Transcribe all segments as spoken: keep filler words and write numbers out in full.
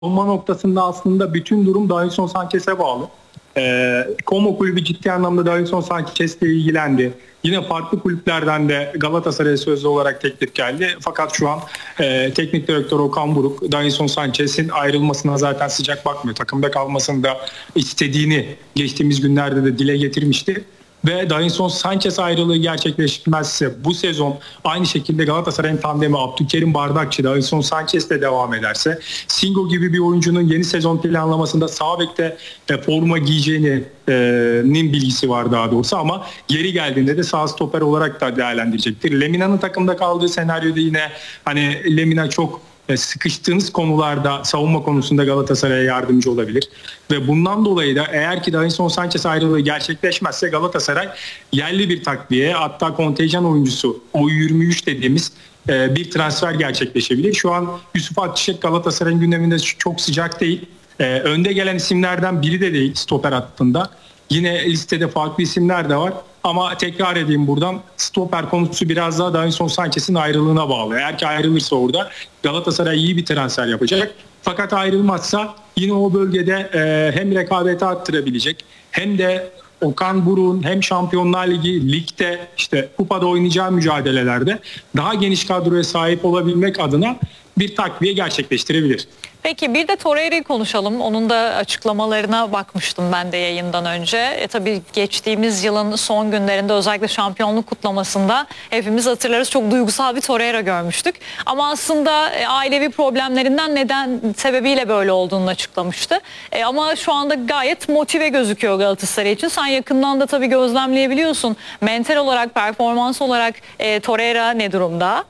Olma noktasında aslında bütün durum Davinson Sanchez'e bağlı. Ee, Como kulübü ciddi anlamda Davinson Sanchez'le ilgilendi. Yine farklı kulüplerden de Galatasaray'a sözlü olarak teklif geldi. Fakat şu an e, teknik direktör Okan Buruk, Davinson Sanchez'in ayrılmasına zaten sıcak bakmıyor. Takımda kalmasını da istediğini geçtiğimiz günlerde de dile getirmişti. Ve Davinson Sanchez ayrılığı gerçekleşmezse bu sezon aynı şekilde Galatasaray'ın tandemi Abdülkerim Bardakçı, Davinson Sanchez de devam ederse, Singo gibi bir oyuncunun yeni sezon planlamasında sağ bekte forma giyeceğinin bilgisi var daha doğrusu, ama geri geldiğinde de sağ stoper olarak da değerlendirecektir. Lemina'nın takımda kaldığı senaryoda yine hani Lemina çok sıkıştığınız konularda savunma konusunda Galatasaray'a yardımcı olabilir. Ve bundan dolayı da eğer ki Davinson Sanchez ayrılığı gerçekleşmezse Galatasaray yerli bir takviye, hatta kontenjan oyuncusu O yirmi üç dediğimiz bir transfer gerçekleşebilir. Şu an Yusuf Akçiçek Galatasaray'ın gündeminde çok sıcak değil. Önde gelen isimlerden biri de değil stoper hattında. Yine listede farklı isimler de var. Ama tekrar edeyim buradan, stoper konusu biraz daha Davinson Sanchez'in ayrılığına bağlı. Eğer ki ayrılırsa orada Galatasaray iyi bir transfer yapacak. Fakat ayrılmazsa yine o bölgede e, hem rekabeti arttırabilecek hem de Okan Buruk'un hem Şampiyonlar Ligi, ligde işte kupada oynayacağı mücadelelerde daha geniş kadroya sahip olabilmek adına bir takviye gerçekleştirebilir. Peki bir de Torreira'yı konuşalım. Onun da açıklamalarına bakmıştım ben de yayından önce. E, tabii geçtiğimiz yılın son günlerinde özellikle şampiyonluk kutlamasında hepimiz hatırlarız, çok duygusal bir Torreira görmüştük. Ama aslında e, ailevi problemlerinden neden sebebiyle böyle olduğunu açıklamıştı. E, ama şu anda gayet motive gözüküyor Galatasaray için. Sen yakından da tabii gözlemleyebiliyorsun. Mental olarak, performans olarak e, Torreira ne durumda?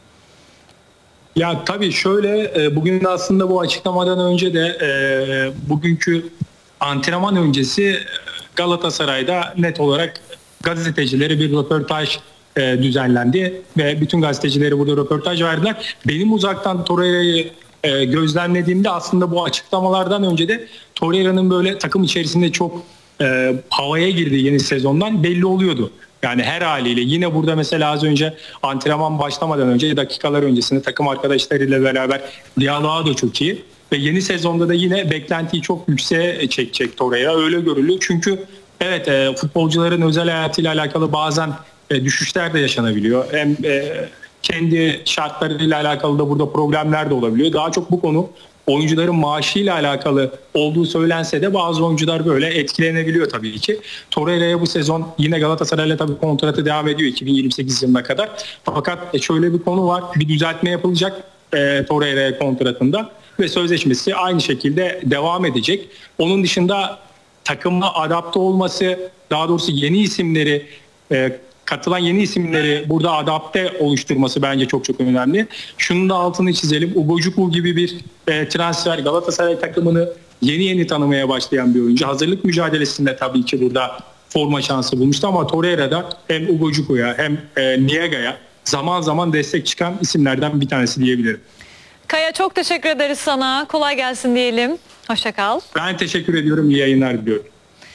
Ya tabii şöyle, bugün de aslında bu açıklamadan önce de e, bugünkü antrenman öncesi Galatasaray'da net olarak gazetecilere bir röportaj e, düzenlendi ve bütün gazetecileri burada röportaj verdiler. Benim uzaktan Torreira'yı e, gözlemlediğimde aslında bu açıklamalardan önce de Torreira'nın böyle takım içerisinde çok e, havaya girdiği yeni sezondan belli oluyordu. Yani her haliyle yine burada mesela az önce antrenman başlamadan önce dakikalar öncesinde takım arkadaşlarıyla beraber diyaloğu da çok iyi. Ve yeni sezonda da yine beklentiyi çok yükseğe çekecek Torreira, öyle görülüyor. Çünkü evet e, futbolcuların özel hayatıyla alakalı bazen e, düşüşler de yaşanabiliyor. Hem e, kendi şartlarıyla alakalı da burada problemler de olabiliyor. Daha çok bu konu oyuncuların maaşıyla alakalı olduğu söylense de bazı oyuncular böyle etkilenebiliyor tabii ki. Torreira'ya bu sezon yine Galatasaray'la tabii kontratı devam ediyor iki bin yirmi sekiz yılına kadar. Fakat şöyle bir konu var. Bir düzeltme yapılacak e, Torreira'ya kontratında ve sözleşmesi aynı şekilde devam edecek. Onun dışında takımla adapte olması, daha doğrusu yeni isimleri e, katılan yeni isimleri burada adapte oluşturması bence çok çok önemli. Şunun da altını çizelim. Ugochukwu gibi bir e, transfer Galatasaray takımını yeni yeni tanımaya başlayan bir oyuncu. Hazırlık mücadelesinde tabii ki burada forma şansı bulmuştu ama Torreira'da hem Ugochukwu'ya hem e, Niega'ya zaman zaman destek çıkan isimlerden bir tanesi diyebilirim. Kaya, çok teşekkür ederiz sana. Kolay gelsin diyelim. Hoşça kal. Ben teşekkür ediyorum. İyi yayınlar diliyorum.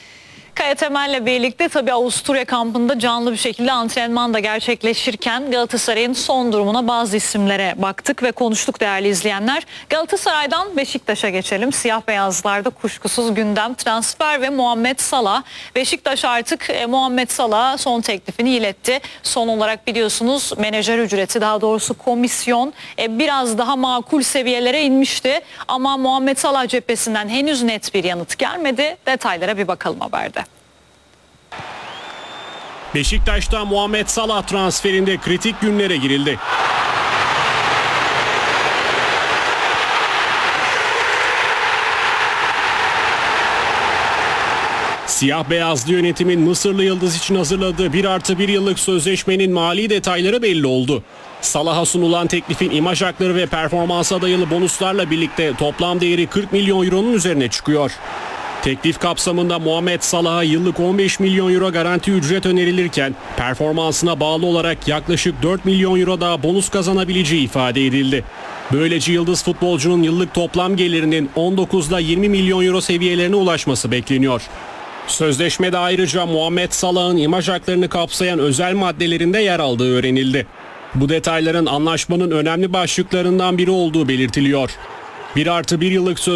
Kaya Temel'le birlikte tabii Avusturya kampında canlı bir şekilde antrenman da gerçekleşirken Galatasaray'ın son durumuna, bazı isimlere baktık ve konuştuk değerli izleyenler. Galatasaray'dan Beşiktaş'a geçelim. Siyah beyazlarda kuşkusuz gündem transfer ve Muhammed Salah. Beşiktaş artık e, Muhammed Salah'a son teklifini iletti. Son olarak biliyorsunuz menajer ücreti, daha doğrusu komisyon e, biraz daha makul seviyelere inmişti. Ama Muhammed Salah cephesinden henüz net bir yanıt gelmedi. Detaylara bir bakalım haberde. Beşiktaş'ta Muhammed Salah transferinde kritik günlere girildi. Siyah beyazlı yönetimin Mısırlı Yıldız için hazırladığı bir artı bir yıllık sözleşmenin mali detayları belli oldu. Salah'a sunulan teklifin imaj hakları ve performansa dayalı bonuslarla birlikte toplam değeri kırk milyon euronun üzerine çıkıyor. Teklif kapsamında Muhammed Salah'a yıllık on beş milyon euro garanti ücret önerilirken performansına bağlı olarak yaklaşık dört milyon euro daha bonus kazanabileceği ifade edildi. Böylece yıldız futbolcunun yıllık toplam gelirinin on dokuzla yirmi milyon euro seviyelerine ulaşması bekleniyor. Sözleşmede ayrıca Muhammed Salah'ın imaj haklarını kapsayan özel maddelerinde yer aldığı öğrenildi. Bu detayların anlaşmanın önemli başlıklarından biri olduğu belirtiliyor. bir artı bir yıllık